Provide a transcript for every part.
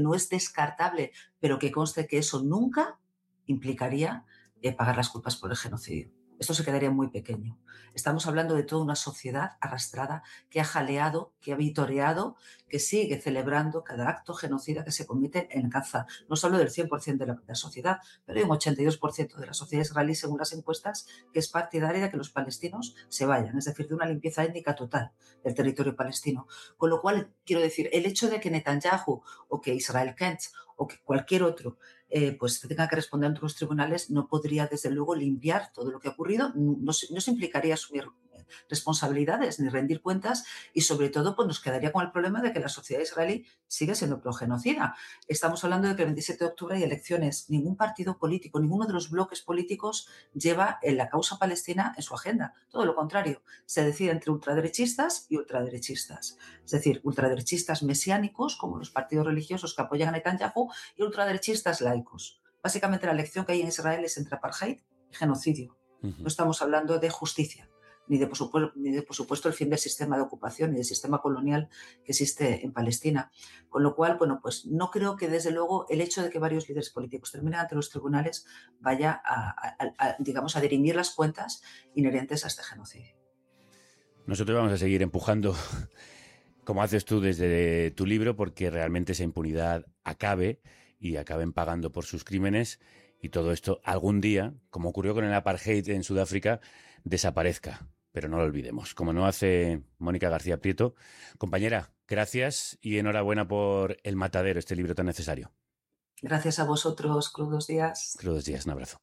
no es descartable, pero que conste que eso nunca implicaría pagar las culpas por el genocidio. Esto se quedaría muy pequeño. Estamos hablando de toda una sociedad arrastrada que ha jaleado, que ha vitoreado, que sigue celebrando cada acto genocida que se comete en Gaza. No solo del 100% de la sociedad, pero hay un 82% de la sociedad israelí, según las encuestas, que es partidaria de que los palestinos se vayan, es decir, de una limpieza étnica total del territorio palestino. Con lo cual, quiero decir, el hecho de que Netanyahu o que Israel Katz o que cualquier otro pues tenga que responder ante los tribunales, no podría desde luego limpiar todo lo que ha ocurrido, no se implicaría asumir responsabilidades ni rendir cuentas y sobre todo pues nos quedaría con el problema de que la sociedad israelí sigue siendo progenocida. Estamos hablando de que el 27 de octubre hay elecciones, ningún partido político, ninguno de los bloques políticos lleva la causa palestina en su agenda, todo lo contrario, se decide entre ultraderechistas y ultraderechistas, es decir, ultraderechistas mesiánicos como los partidos religiosos que apoyan a Netanyahu y ultraderechistas laicos. Básicamente la elección que hay en Israel es entre apartheid y genocidio. No estamos hablando de justicia, ni de, por supuesto, el fin del sistema de ocupación ni del sistema colonial que existe en Palestina. Con lo cual, bueno, pues no creo que desde luego el hecho de que varios líderes políticos terminen ante los tribunales vaya digamos, a dirimir las cuentas inherentes a este genocidio. Nosotros vamos a seguir empujando, como haces tú desde tu libro, porque realmente esa impunidad acabe y acaben pagando por sus crímenes y todo esto algún día, como ocurrió con el apartheid en Sudáfrica, desaparezca. Pero no lo olvidemos, como no hace Mónica García Prieto. Compañera, gracias y enhorabuena por El Matadero, este libro tan necesario. Gracias a vosotros, Crudos Días. Crudos Días, un abrazo.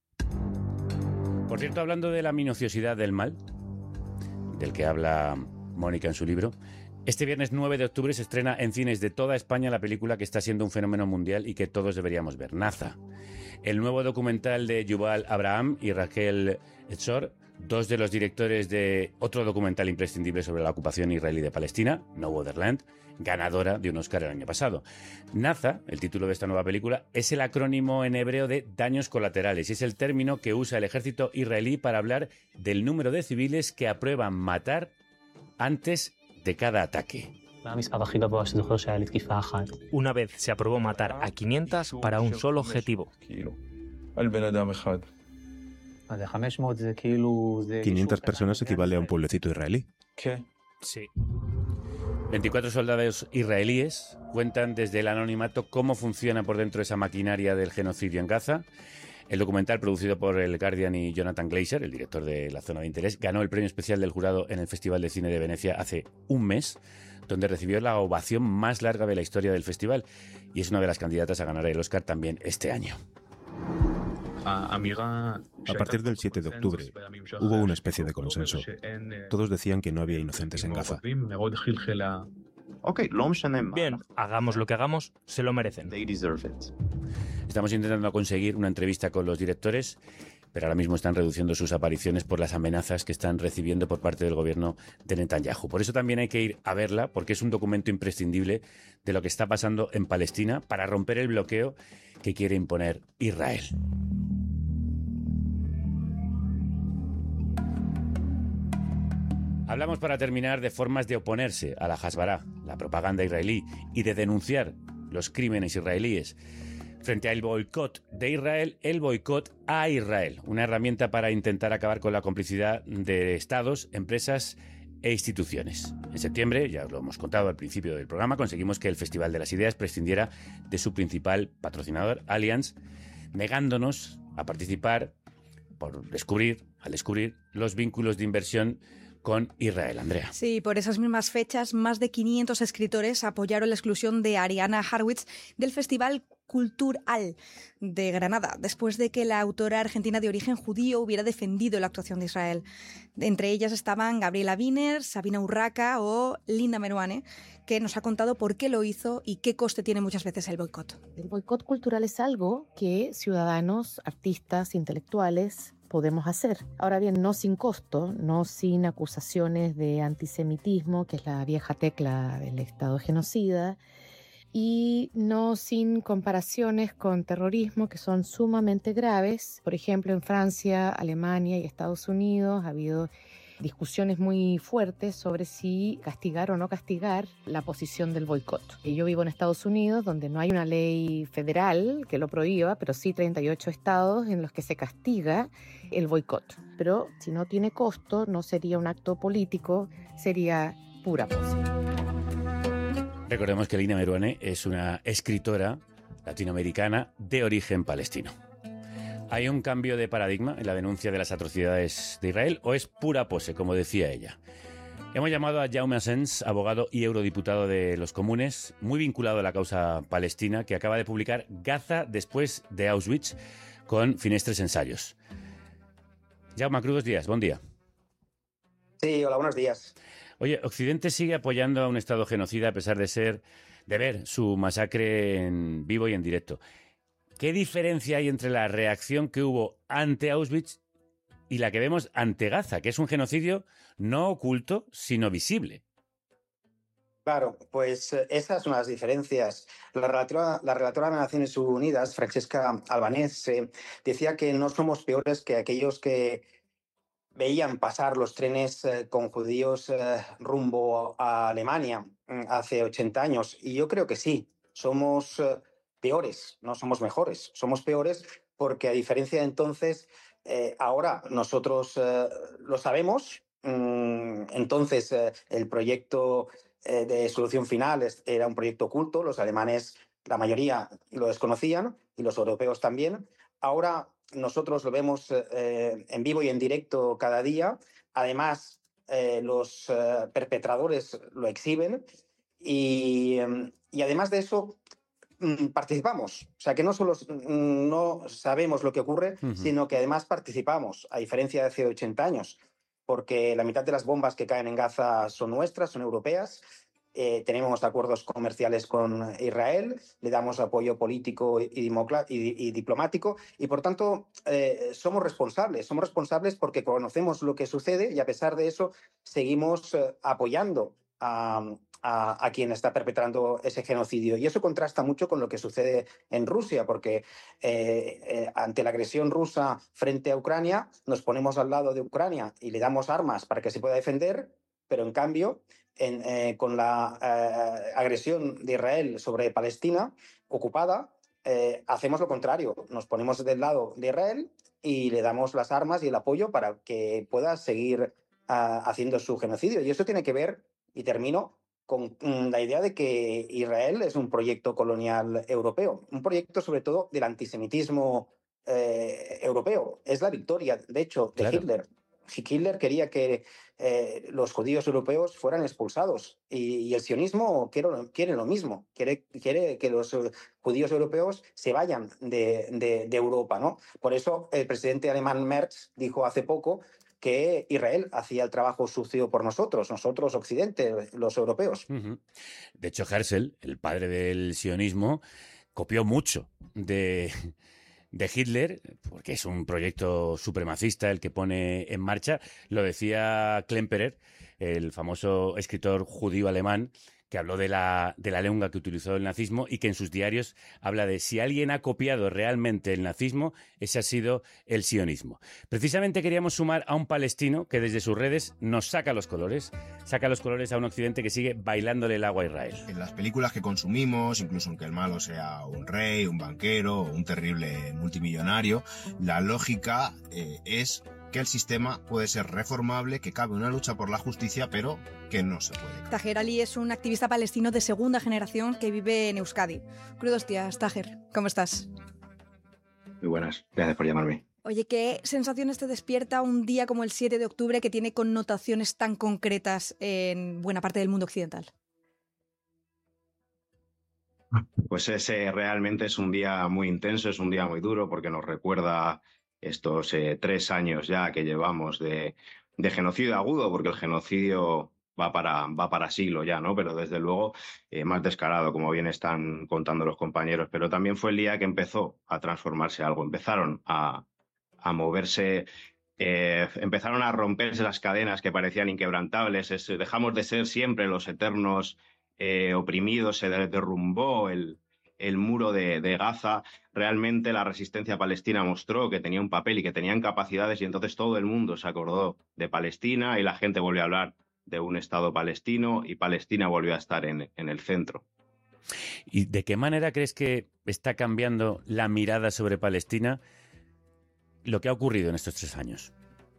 Por cierto, hablando de la minuciosidad del mal, del que habla Mónica en su libro, este viernes 9 de octubre se estrena en cines de toda España la película que está siendo un fenómeno mundial y que todos deberíamos ver, Naza. El nuevo documental de Yuval Abraham y Raquel Echor, dos de los directores de otro documental imprescindible sobre la ocupación israelí de Palestina, No Borderland, ganadora de un Oscar el año pasado. Naza, el título de esta nueva película, es el acrónimo en hebreo de daños colaterales y es el término que usa el ejército israelí para hablar del número de civiles que aprueban matar antes de cada ataque. Una vez se aprobó matar a 500 para un solo objetivo. 500 personas equivale a un pueblecito israelí. Sí. 24 soldados israelíes cuentan desde el anonimato cómo funciona por dentro esa maquinaria del genocidio en Gaza. El documental, producido por el Guardian y Jonathan Glazer, el director de La Zona de Interés, ganó el premio especial del jurado en el Festival de Cine de Venecia hace un mes, donde recibió la ovación más larga de la historia del festival y es una de las candidatas a ganar el Oscar también este año. A partir del 7 de octubre hubo una especie de consenso. Todos decían que no había inocentes en Gaza. Bien, hagamos lo que hagamos, se lo merecen. Estamos intentando conseguir una entrevista con los directores, pero ahora mismo están reduciendo sus apariciones por las amenazas que están recibiendo por parte del gobierno de Netanyahu. Por eso también hay que ir a verla, porque es un documento imprescindible de lo que está pasando en Palestina para romper el bloqueo que quiere imponer Israel. Hablamos para terminar de formas de oponerse a la Hasbara, la propaganda israelí, y de denunciar los crímenes israelíes. Frente al boicot de Israel, el boicot a Israel, una herramienta para intentar acabar con la complicidad de estados, empresas e instituciones. En septiembre, ya os lo hemos contado al principio del programa, conseguimos que el Festival de las Ideas prescindiera de su principal patrocinador, Allianz, negándonos a participar al descubrir los vínculos de inversión con Israel. Andrea. Sí, por esas mismas fechas, más de 500 escritores apoyaron la exclusión de Ariana Harwitz del Festival Cultural de Granada, después de que la autora argentina de origen judío hubiera defendido la actuación de Israel. Entre ellas estaban Gabriela Wiener, Sabina Urraca o Linda Meruane, que nos ha contado por qué lo hizo y qué coste tiene muchas veces el boicot. El boicot cultural es algo que ciudadanos, artistas, intelectuales podemos hacer. Ahora bien, no sin costo, no sin acusaciones de antisemitismo, que es la vieja tecla del Estado genocida, y no sin comparaciones con terrorismo que son sumamente graves. Por ejemplo, en Francia, Alemania y Estados Unidos ha habido discusiones muy fuertes sobre si castigar o no castigar la posición del boicot. Y yo vivo en Estados Unidos, donde no hay una ley federal que lo prohíba, pero sí 38 estados en los que se castiga el boicot. Pero si no tiene costo, no sería un acto político, sería pura pose. Recordemos que Lina Meruane es una escritora latinoamericana de origen palestino. ¿Hay un cambio de paradigma en la denuncia de las atrocidades de Israel o es pura pose, como decía ella? Hemos llamado a Jaume Asens, abogado y eurodiputado de los Comunes, muy vinculado a la causa palestina, que acaba de publicar Gaza después de Auschwitz, con Finestres Ensayos. Jaume, crudos días, buen día. Sí, hola, buenos días. Oye, Occidente sigue apoyando a un Estado genocida a pesar de ver su masacre en vivo y en directo. ¿Qué diferencia hay entre la reacción que hubo ante Auschwitz y la que vemos ante Gaza, que es un genocidio no oculto, sino visible? Claro, pues esas son las diferencias. La relatora de Naciones Unidas, Francesca Albanese, decía que no somos peores que aquellos que veían pasar los trenes con judíos rumbo a Alemania hace 80 años. Y yo creo que sí, somos peores, no somos mejores. Somos peores porque, a diferencia de entonces, ahora nosotros lo sabemos. Entonces, el proyecto de solución final era un proyecto oculto. Los alemanes, la mayoría, lo desconocían y los europeos también. Ahora nosotros lo vemos en vivo y en directo cada día. Además, los perpetradores lo exhiben y además de eso participamos. O sea, que no solo no sabemos lo que ocurre, sino que además participamos, a diferencia de hace 80 años, porque la mitad de las bombas que caen en Gaza son nuestras, son europeas. Tenemos acuerdos comerciales con Israel, le damos apoyo político y diplomático y, por tanto, somos responsables porque conocemos lo que sucede y, a pesar de eso, seguimos apoyando a quien está perpetrando ese genocidio. Y eso contrasta mucho con lo que sucede en Rusia, porque ante la agresión rusa frente a Ucrania, nos ponemos al lado de Ucrania y le damos armas para que se pueda defender, pero en cambio, con la agresión de Israel sobre Palestina ocupada, hacemos lo contrario. Nos ponemos del lado de Israel y le damos las armas y el apoyo para que pueda seguir haciendo su genocidio. Y eso tiene que ver, y termino, con la idea de que Israel es un proyecto colonial europeo, un proyecto sobre todo del antisemitismo europeo. Es la victoria, de hecho, de Hitler. Hitler quería que los judíos europeos fueran expulsados y el sionismo quiere lo mismo, quiere que los judíos europeos se vayan de Europa, ¿no? Por eso el presidente alemán Merz dijo hace poco que Israel hacía el trabajo sucio por nosotros, Occidente, los europeos. De hecho, Herzl, el padre del sionismo, copió mucho de Hitler, porque es un proyecto supremacista el que pone en marcha. Lo decía Klemperer, el famoso escritor judío alemán, que habló de la lengua que utilizó el nazismo y que en sus diarios habla de si alguien ha copiado realmente el nazismo, ese ha sido el sionismo. Precisamente queríamos sumar a un palestino que desde sus redes nos saca los colores a un occidente que sigue bailándole el agua a Israel. En las películas que consumimos, incluso aunque el malo sea un rey, un banquero o un terrible multimillonario, la lógica es que el sistema puede ser reformable, que cabe una lucha por la justicia, pero que no se puede. Taher Ali es un activista palestino de segunda generación que vive en Euskadi. Crudos días, Taher. ¿Cómo estás? Muy buenas, gracias por llamarme. Oye, ¿qué sensaciones te despierta un día como el 7 de octubre que tiene connotaciones tan concretas en buena parte del mundo occidental? Pues ese realmente es un día muy intenso, es un día muy duro porque nos recuerda estos 3 años ya que llevamos de genocidio agudo, porque el genocidio va para siglo ya, ¿no? Pero desde luego más descarado, como bien están contando los compañeros. Pero también fue el día que empezó a transformarse algo. Empezaron a moverse, empezaron a romperse las cadenas que parecían inquebrantables. Dejamos de ser siempre los eternos oprimidos, se derrumbó el muro de Gaza, realmente la resistencia palestina mostró que tenía un papel y que tenían capacidades, y entonces todo el mundo se acordó de Palestina y la gente volvió a hablar de un Estado palestino y Palestina volvió a estar en el centro. ¿Y de qué manera crees que está cambiando la mirada sobre Palestina lo que ha ocurrido en estos 3 años?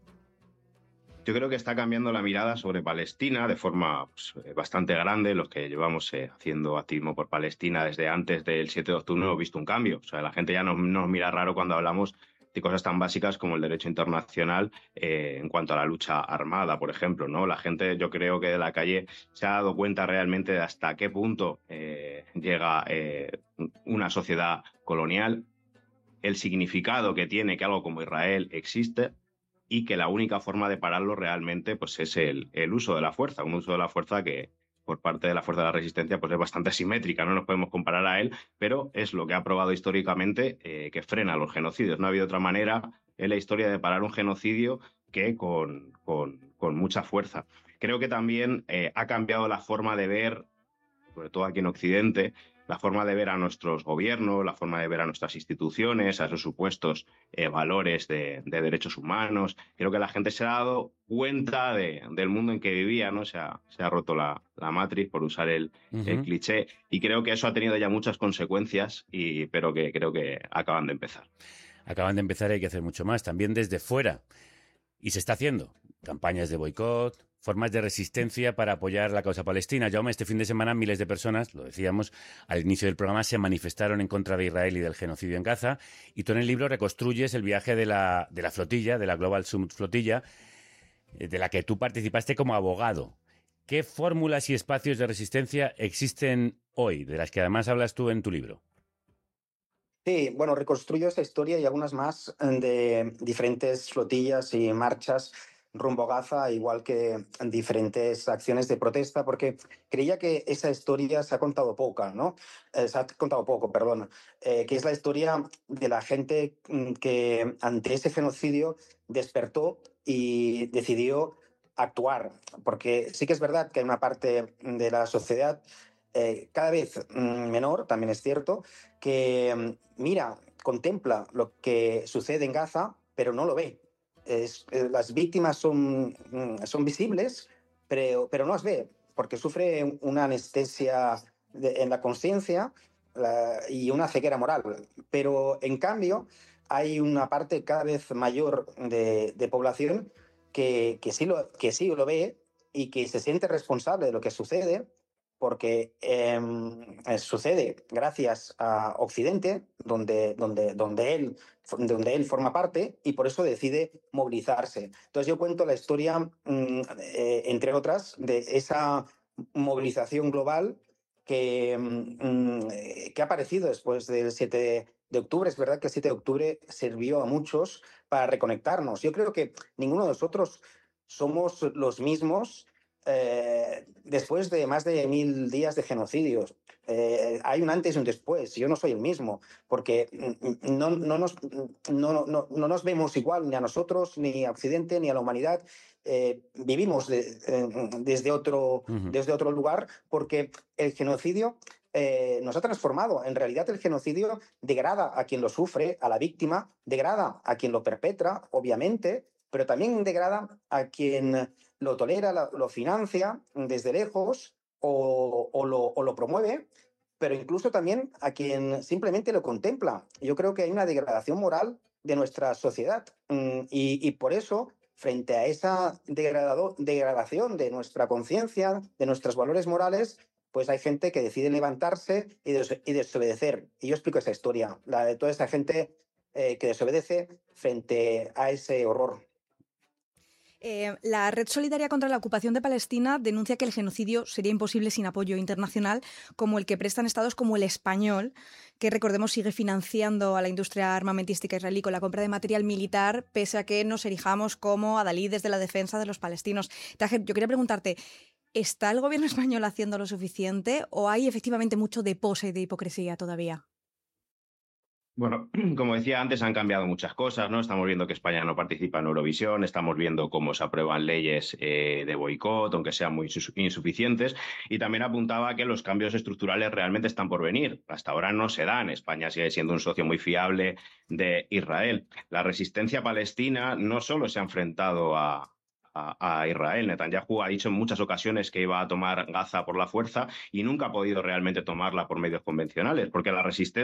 Yo creo que está cambiando la mirada sobre Palestina de forma bastante grande. Los que llevamos haciendo activismo por Palestina desde antes del 7 de octubre hemos visto un cambio. O sea, la gente ya no nos mira raro cuando hablamos de cosas tan básicas como el derecho internacional en cuanto a la lucha armada, por ejemplo, ¿no? La gente, yo creo que de la calle se ha dado cuenta realmente de hasta qué punto llega una sociedad colonial, el significado que tiene que algo como Israel existe, y que la única forma de pararlo realmente pues, es el uso de la fuerza, un uso de la fuerza que por parte de la fuerza de la resistencia pues, es bastante simétrica, no nos podemos comparar a él, pero es lo que ha probado históricamente que frena los genocidios. No ha habido otra manera en la historia de parar un genocidio que con mucha fuerza. Creo que también ha cambiado la forma de ver, sobre todo aquí en Occidente, la forma de ver a nuestros gobiernos, la forma de ver a nuestras instituciones, a esos supuestos valores de derechos humanos. Creo que la gente se ha dado cuenta del mundo en que vivía, ¿no? Se ha roto la matriz, por usar el cliché, y creo que eso ha tenido ya muchas consecuencias, pero que creo que acaban de empezar. Acaban de empezar y hay que hacer mucho más, también desde fuera. Y se está haciendo. Campañas de boicot, formas de resistencia para apoyar la causa palestina. Jaume, este fin de semana miles de personas, lo decíamos al inicio del programa, se manifestaron en contra de Israel y del genocidio en Gaza. Y tú en el libro reconstruyes el viaje de la flotilla, de la Global Summit Flotilla, de la que tú participaste como abogado. ¿Qué fórmulas y espacios de resistencia existen hoy, de las que además hablas tú en tu libro? Sí, bueno, reconstruyo esa historia y algunas más de diferentes flotillas y marchas rumbo a Gaza, igual que diferentes acciones de protesta, porque creía que esa historia se ha contado poca, ¿no? Se ha contado poco, perdón, que es la historia de la gente que ante ese genocidio despertó y decidió actuar, porque sí que es verdad que hay una parte de la sociedad cada vez menor, también es cierto, que mira, contempla lo que sucede en Gaza, pero no lo ve. Las víctimas son visibles, pero no las ve, porque sufre una anestesia en la conciencia y una ceguera moral. Pero en cambio, hay una parte cada vez mayor de población que sí lo ve y que se siente responsable de lo que sucede, porque sucede gracias a Occidente, donde él forma parte, y por eso decide movilizarse. Entonces yo cuento la historia, entre otras, de esa movilización global que ha aparecido después del 7 de octubre. Es verdad que el 7 de octubre sirvió a muchos para reconectarnos. Yo creo que ninguno de nosotros somos los mismos después de más de 1000 días de genocidios. Hay un antes y un después. Yo no soy el mismo, porque no nos vemos igual, ni a nosotros, ni a Occidente, ni a la humanidad. Vivimos desde otro lugar, porque el genocidio nos ha transformado. En realidad, el genocidio degrada a quien lo sufre, a la víctima, degrada a quien lo perpetra, obviamente, pero también degrada a quien lo tolera, lo financia desde lejos o lo promueve, pero incluso también a quien simplemente lo contempla. Yo creo que hay una degradación moral de nuestra sociedad y por eso, frente a esa degradación de nuestra conciencia, de nuestros valores morales, pues hay gente que decide levantarse y desobedecer. Y yo explico esa historia, la de toda esa gente que desobedece frente a ese horror. La Red Solidaria contra la Ocupación de Palestina denuncia que el genocidio sería imposible sin apoyo internacional, como el que prestan estados como el español, que recordemos sigue financiando a la industria armamentística israelí con la compra de material militar, pese a que nos erijamos como adalides de la defensa de los palestinos. Taher, yo quería preguntarte, ¿está el gobierno español haciendo lo suficiente o hay efectivamente mucho de pose y de hipocresía todavía? Bueno, como decía antes, han cambiado muchas cosas, ¿no? Estamos viendo que España no participa en Eurovisión, estamos viendo cómo se aprueban leyes de boicot, aunque sean muy insuficientes, y también apuntaba que los cambios estructurales realmente están por venir. Hasta ahora no se dan. España sigue siendo un socio muy fiable de Israel. La resistencia palestina no solo se ha enfrentado a Israel. Netanyahu ha dicho en muchas ocasiones que iba a tomar Gaza por la fuerza y nunca ha podido realmente tomarla por medios convencionales, porque la resistencia